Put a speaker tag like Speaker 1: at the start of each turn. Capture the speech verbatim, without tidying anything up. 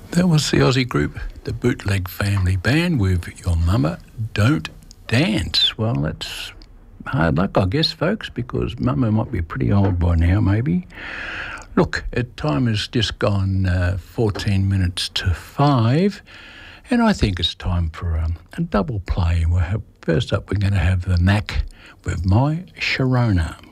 Speaker 1: That was the Aussie group, the Bootleg Family Band, with Your Mama Don't Dance. Well, that's hard luck, I guess, folks, because Mama might be pretty old by now, maybe. Look, it, time has just gone uh, fourteen minutes to five, and I think it's time for um, a double play. We'll have, first up, we're going to have the Mac with My Sharona.